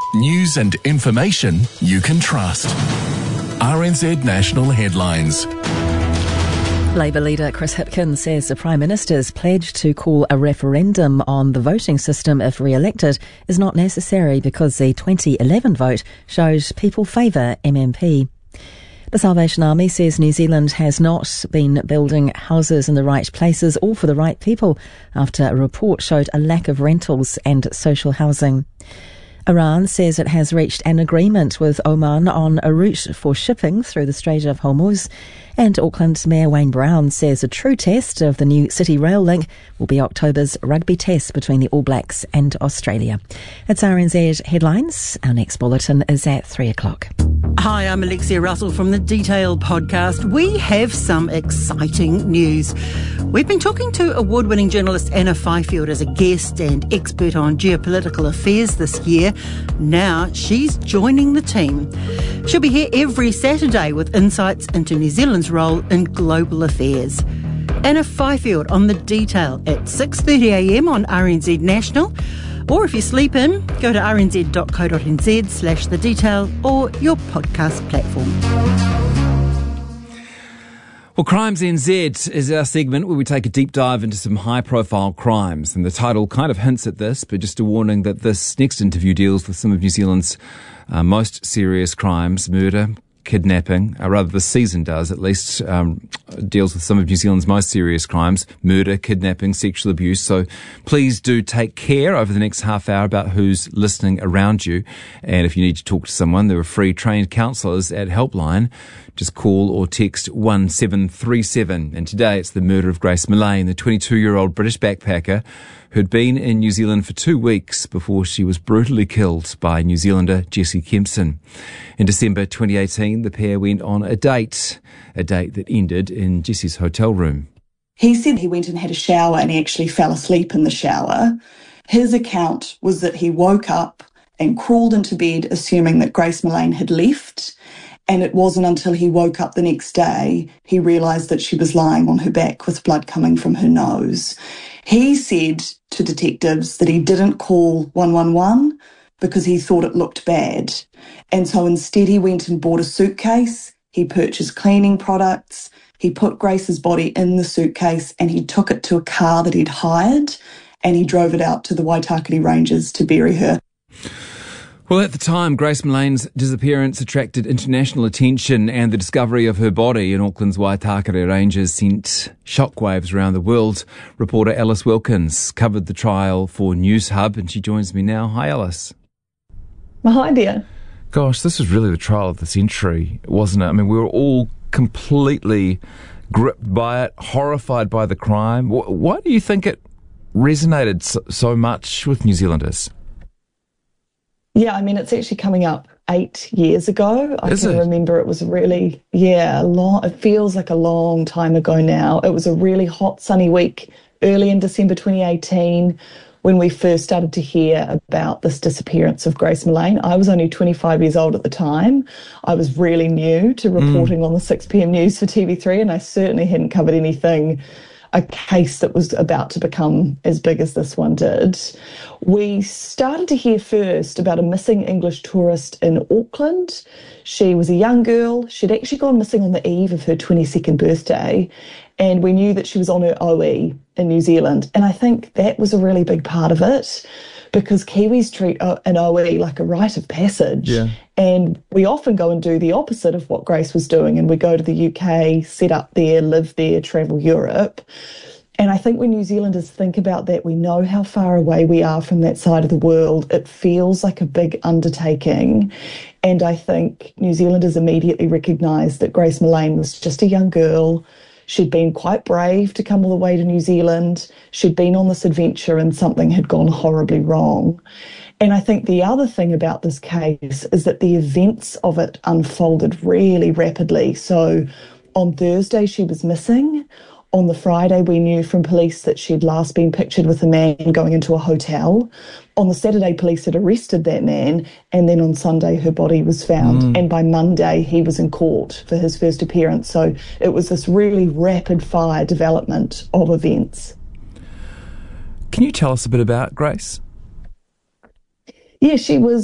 News and information you can trust. RNZ National Headlines. Labour leader Chris Hipkins says the Prime Minister's pledge to call a referendum on the voting system if re-elected is not necessary because the 2011 vote shows people favour MMP. The Salvation Army says New Zealand has not been building houses in the right places or for the right people after a report showed a lack of rentals and social housing. Iran says it has reached an agreement with Oman on a route for shipping through the Strait of Hormuz. And Auckland Mayor Wayne Brown says a true test of the new City Rail link will be October's rugby test between the All Blacks and Australia. It's RNZ Headlines. Our next bulletin is at 3 o'clock. Hi, I'm Alexia Russell from the Detail podcast. We have some exciting news. We've been talking to award-winning journalist Anna Fifield as a guest and expert on geopolitical affairs this year. Now she's joining the team. She'll be here every Saturday with insights into New Zealand's role in global affairs. Anna Fifield on The Detail at 6:30am on RNZ National. Or if you sleep in, go to rnz.co.nz/The Detail or your podcast platform. Well, Crimes NZ is our segment where we take a deep dive into some high-profile crimes. And the title kind of hints at this, but just a warning that this next interview deals with some of New Zealand's most serious crimes: murder, kidnapping, rather the season does at least, deals with some of New Zealand's most serious crimes: murder, kidnapping, sexual abuse. So please do take care over the next half hour about who's listening around you. And if you need to talk to someone, there are free trained counsellors at Helpline. Just call or text 1737. And today it's the murder of Grace Millane, the 22-year-old British backpacker who'd been in New Zealand for 2 weeks before she was brutally killed by New Zealander Jesse Kempson. In December 2018, the pair went on a date that ended in Jesse's hotel room. He said he went and had a shower and he actually fell asleep in the shower. His account was that he woke up and crawled into bed assuming that Grace Millane had left. And it wasn't until he woke up the next day he realised that she was lying on her back with blood coming from her nose. He said to detectives that he didn't call 111 because he thought it looked bad. And so instead he went and bought a suitcase, he purchased cleaning products, he put Grace's body in the suitcase and he took it to a car that he'd hired and he drove it out to the Waitakere Ranges to bury her. Well, at the time, Grace Millane's disappearance attracted international attention, and the discovery of her body in Auckland's Waitakere Ranges sent shockwaves around the world. Reporter Alice Wilkins covered the trial for News Hub, and she joins me now. Hi, Alice. Well, hi there. Gosh, this was really the trial of the century, wasn't it? I mean, we were all completely gripped by it, horrified by the crime. Why do you think it resonated so much with New Zealanders? Yeah, I mean, it's actually coming up 8 years ago. I can remember it was really, it feels like a long time ago now. It was a really hot, sunny week early in December 2018 when we first started to hear about this disappearance of Grace Millane. I was only 25 years old at the time. I was really new to reporting on the 6pm news for TV3, and I certainly hadn't covered a case that was about to become as big as this one did. We started to hear first about a missing English tourist in Auckland. She was a young girl. She'd actually gone missing on the eve of her 22nd birthday, and we knew that she was on her OE in New Zealand. And I think that was a really big part of it, because Kiwis treat an OE like a rite of passage. Yeah. And we often go and do the opposite of what Grace was doing, and we go to the UK, set up there, live there, travel Europe. And I think when New Zealanders think about that, we know how far away we are from that side of the world. It feels like a big undertaking. And I think New Zealanders immediately recognised that Grace Millane was just a young girl. She'd been quite brave to come all the way to New Zealand. She'd been on this adventure and something had gone horribly wrong. And I think the other thing about this case is that the events of it unfolded really rapidly. So on Thursday, she was missing. On the Friday, we knew from police that she'd last been pictured with a man going into a hotel. On the Saturday, police had arrested that man, and then on Sunday, her body was found. And by Monday, he was in court for his first appearance. So it was this really rapid-fire development of events. Can you tell us a bit about Grace? Yeah, she was